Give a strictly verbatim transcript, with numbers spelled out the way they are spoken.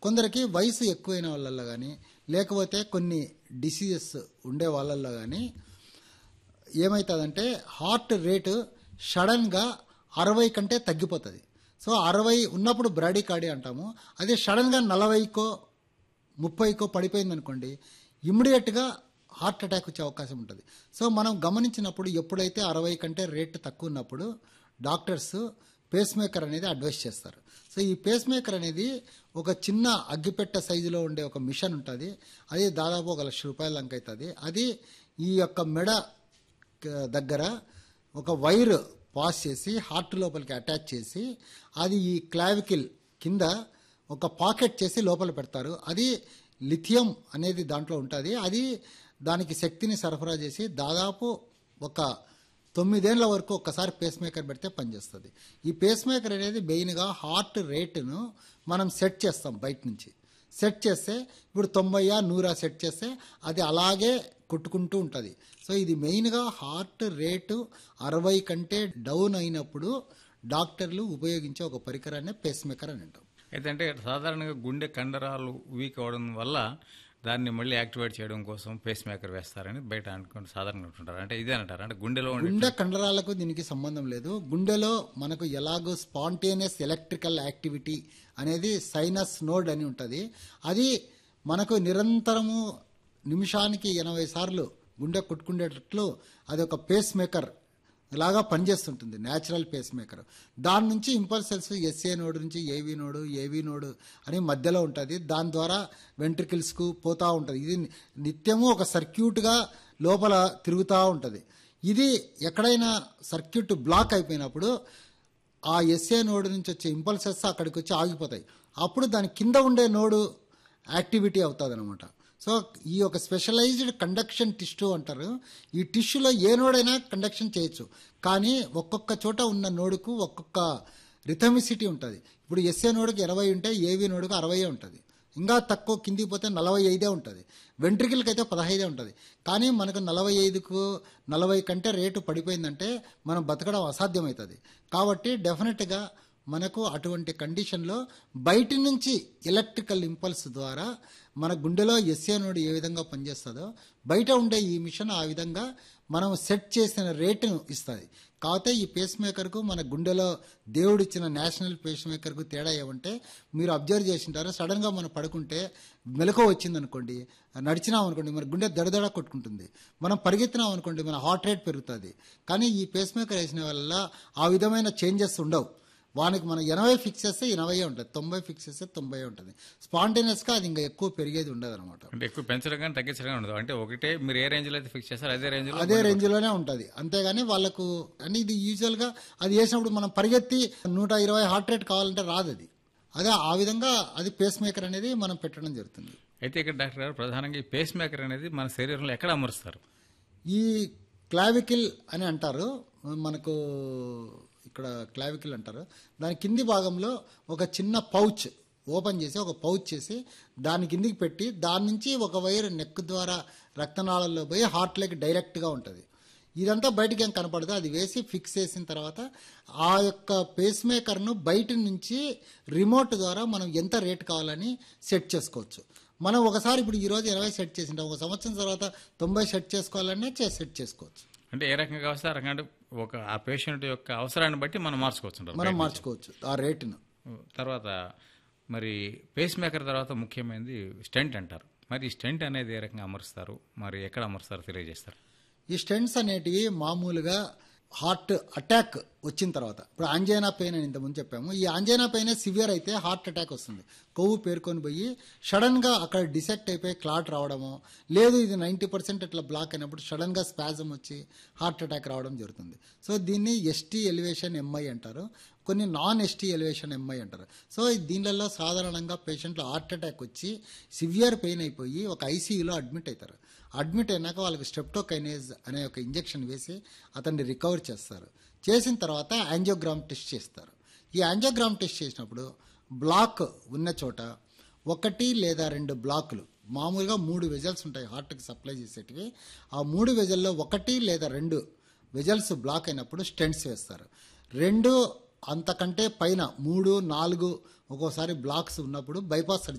కొందరికి వయసు ఎక్కువైన వాళ్ళల్లో కానీ లేకపోతే కొన్ని డిసీజెస్ ఉండే వాళ్ళల్లో కానీ ఏమవుతుందంటే హార్ట్ రేటు సడన్గా అరవై కంటే తగ్గిపోతుంది. సో అరవై ఉన్నప్పుడు బ్రాడీకార్డి అంటాము. అదే సడన్గా నలభైకో ముప్పైకో పడిపోయింది అనుకోండి, ఇమ్మీడియట్గా హార్ట్ అటాక్ వచ్చే అవకాశం ఉంటుంది. సో మనం గమనించినప్పుడు ఎప్పుడైతే అరవై కంటే రేటు తక్కువ ఉన్నప్పుడు డాక్టర్స్ పేస్ మేకర్ అనేది అడ్వైస్ చేస్తారు. సో ఈ పేస్ మేకర్ అనేది ఒక చిన్న అగ్గిపెట్ట సైజులో ఉండే ఒక మిషన్ ఉంటుంది. అది దాదాపు ఒక లక్ష రూపాయల దాకా అవుతుంది. అది ఈ యొక్క మెడ దగ్గర ఒక వైర్ పాస్ చేసి హార్ట్ లోపలికి అటాచ్ చేసి అది ఈ క్లావికిల్ కింద ఒక పాకెట్ చేసి లోపల పెడతారు. అది లిథియం అనేది దాంట్లో ఉంటుంది. అది దానికి శక్తిని సరఫరా చేసి దాదాపు ఒక తొమ్మిదేళ్ల వరకు ఒక్కసారి పేస్ మేకర్ పెడితే పనిచేస్తుంది. ఈ పేస్ మేకర్ అనేది మెయిన్గా హార్ట్ రేటును మనం సెట్ చేస్తాం బయట నుంచి. సెట్ చేస్తే ఇప్పుడు తొంభైయా నూరా సెట్ చేస్తే అది అలాగే కొట్టుకుంటూ ఉంటుంది. సో ఇది మెయిన్గా హార్ట్ రేటు అరవై కంటే డౌన్ అయినప్పుడు డాక్టర్లు ఉపయోగించే ఒక పరికరాన్ని పేస్ మేకర్ అని అంటాం. అయితే అంటే సాధారణంగా గుండె కండరాలు వీక్ అవడం వల్ల దాన్ని మళ్ళీ యాక్టివేట్ చేయడం కోసం పేస్ మేకర్ వేస్తారని బయట అనుకుంటే సాధారణంగా ఉంటుంటారు. అంటే ఇదే అంటారు, అంటే గుండెలో గుండె కండరాలకు దీనికి సంబంధం లేదు. గుండెలో మనకు ఎలాగో స్పాంటేనియస్ ఎలక్ట్రికల్ యాక్టివిటీ అనేది సైనస్ నోడ్ అని ఉంటుంది. అది మనకు నిరంతరము నిమిషానికి ఎనభై సార్లు గుండె కొట్టుకునేటట్లు అది ఒక పేస్ మేకర్ లాగా పనిచేస్తుంటుంది, న్యాచురల్ పేస్ మేకర్. దాని నుంచి ఇంపల్సెస్ ఎస్ఏ నోడ్ నుంచి ఏవి నోడు ఏవి నోడు అని మధ్యలో ఉంటుంది. దాని ద్వారా వెంట్రికిల్స్కు పోతూ ఉంటుంది. ఇది నిత్యము ఒక సర్క్యూట్గా లోపల తిరుగుతూ ఉంటుంది. ఇది ఎక్కడైనా సర్క్యూట్ బ్లాక్ అయిపోయినప్పుడు ఆ ఎస్ఏ నోడ్ నుంచి వచ్చే ఇంపల్సెస్ అక్కడికి వచ్చి ఆగిపోతాయి. అప్పుడు దాని కింద ఉండే నోడు యాక్టివిటీ అవుతుంది అనమాట. సో ఈ ఒక స్పెషలైజ్డ్ కండక్షన్ టిష్యూ అంటారు. ఈ టిష్యూలో ఏ నోడైనా కండక్షన్ చేయొచ్చు, కానీ ఒక్కొక్క చోట ఉన్న నోడుకు ఒక్కొక్క రిథమిసిటీ ఉంటుంది. ఇప్పుడు ఎస్ఏ నోడుకు ఇరవై ఉంటే ఏవి నోడుకు అరవై ఉంటుంది. ఇంకా తక్కువ కిందికి పోతే నలభై ఐదే ఉంటుంది. వెంట్రికల్కి అయితే పదహైదే ఉంటుంది. కానీ మనకు నలభై ఐదుకు నలభై కంటే రేటు పడిపోయిందంటే మనం బతకడం అసాధ్యమవుతుంది. కాబట్టి డెఫినెట్గా మనకు అటువంటి కండిషన్లో బయటి నుంచి ఎలక్ట్రికల్ ఇంపల్స్ ద్వారా మన గుండెలో ఎస్ఏ నోడ్ ఏ విధంగా పనిచేస్తుందో బయట ఉండే ఈ మిషన్ ఆ విధంగా మనం సెట్ చేసిన రేటును ఇస్తుంది. కాకపోతే ఈ పేస్ మేకర్కు మన గుండెలో దేవుడిచ్చిన నేషనల్ పేస్ మేకర్కు తేడా ఏమంటే మీరు అబ్జర్వ్ చేసింటారు, సడన్గా మనం పడుకుంటే మెలకువ వచ్చిందనుకోండి, నడిచినాం అనుకోండి మన గుండె దడదడ కొట్టుకుంటుంది. మనం పరిగెత్తినాం అనుకోండి మన హార్ట్ రేట్ పెరుగుతుంది. కానీ ఈ పేస్ మేకర్ వేసిన వల్ల ఆ విధమైన చేంజెస్ ఉండవు. వానికి మనం ఎనభై ఫిక్స్ చేస్తే ఎనభై ఉంటుంది, తొంభై ఫిక్స్ చేస్తే తొంభై ఉంటుంది. స్పాంటేనియస్గా అది ఇంకా ఎక్కువ పెరిగేది ఉండదు అనమాట. అంటే ఎక్కువ పెంచడం కానీ తగ్గించడం ఉండదు. అంటే ఒకటే మీరు ఏ రేంజ్లో అయితే ఫిక్స్ చేస్తారో అదే రేంజ్లో అదే రేంజ్లోనే ఉంటుంది. అంతేగాని వాళ్ళకు అని ఇది యూజువల్గా అది వేసినప్పుడు మనం పరిగెత్తి నూట ఇరవై హార్ట్ రేట్ కావాలంటే రాదు. అది అదే ఆ విధంగా అది పేస్ మేకర్ అనేది మనం పెట్టడం జరుగుతుంది. అయితే ఇక్కడ డాక్టర్ గారు ప్రధానంగా ఈ పేస్ మేకర్ అనేది మన శరీరంలో ఎక్కడ అమరుస్తారు? ఈ క్లావికిల్ అని అంటారు, మనకు ఇక్కడ క్లావికిల్ అంటారు. దాని కింది భాగంలో ఒక చిన్న పౌచ్ ఓపెన్ చేసి ఒక పౌచ్ చేసి దాని కిందికి పెట్టి దాని నుంచి ఒక వైర్ నెక్ ద్వారా రక్తనాళాల్లో పోయి హార్ట్లోకి డైరెక్ట్గా ఉంటుంది. ఇదంతా బయటికి ఏం కనపడదు. అది వేసి ఫిక్స్ చేసిన తర్వాత ఆ యొక్క పేస్ మేకర్ను బయట నుంచి రిమోట్ ద్వారా మనం ఎంత రేట్ కావాలని సెట్ చేసుకోవచ్చు. మనం ఒకసారి ఇప్పుడు ఈరోజు ఇరవై సెట్ చేసింటాం, ఒక సంవత్సరం తర్వాత తొంభై సెట్ చేసుకోవాలనే సెట్ చేసుకోవచ్చు. అంటే ఏ రకంగా వస్తే ఆ రకంగా ఒక ఆ పేషెంట్ యొక్క అవసరాన్ని బట్టి మనం మార్చుకోవచ్చు మనం మార్చుకోవచ్చు ఆ రేటును. తర్వాత మరి పేస్ మేకర్ తర్వాత ముఖ్యమైనది స్టెంట్ అంటారు. మరి ఈ స్టెంట్ అనేది ఏ రకంగా అమరుస్తారు, మరి ఎక్కడ అమరుస్తారో తెలియజేస్తారు. ఈ స్టెంట్స్ అనేటివి మామూలుగా హార్ట్ అటాక్ వచ్చిన తర్వాత, ఇప్పుడు ఆంజైనా పెయిన్ అని ఇంతకుముందు చెప్పాము, ఈ ఆంజైనా పెయిన్ సివియర్ అయితే హార్ట్ అటాక్ వస్తుంది. కొవ్వు పేరుకొని పోయి సడన్గా అక్కడ డిసెక్ట్ అయిపోయి క్లాట్ రావడము, లేదు ఇది నైంటీ పర్సెంట్ ఇట్లా బ్లాక్ అయినప్పుడు సడన్గా స్పాజం వచ్చి హార్ట్ అటాక్ రావడం జరుగుతుంది. సో దీన్ని ఎస్టీ ఎలివేషన్ ఎంఐ అంటారు, కొన్ని నాన్ ఎస్టీ ఎలివేషన్ ఎంఐ అంటారు. సో దీనిలలో సాధారణంగా పేషెంట్లు హార్ట్ అటాక్ వచ్చి సివియర్ పెయిన్ అయిపోయి ఒక ఐసీయూలో అడ్మిట్ అవుతారు. అడ్మిట్ అయినాక వాళ్ళకి స్ట్రెప్టోకైనేజ్ అనే ఒక ఇంజెక్షన్ వేసి అతన్ని రికవర్ చేస్తారు. చేసిన తర్వాత యాంజియోగ్రామ్ టెస్ట్ చేస్తారు. ఈ యాంజియోగ్రామ్ టెస్ట్ చేసినప్పుడు బ్లాక్ ఉన్న చోట ఒకటి లేదా రెండు బ్లాకులు, మామూలుగా మూడు వెజల్స్ ఉంటాయి హార్ట్కి సప్లై చేసేటివి, ఆ మూడు వెజల్లో ఒకటి లేదా రెండు వెజల్స్ బ్లాక్ అయినప్పుడు స్టెంట్స్ వేస్తారు. రెండు అంతకంటే పైన మూడు నాలుగు ఒక్కోసారి బ్లాక్స్ ఉన్నప్పుడు బైపాస్ సర్జరీ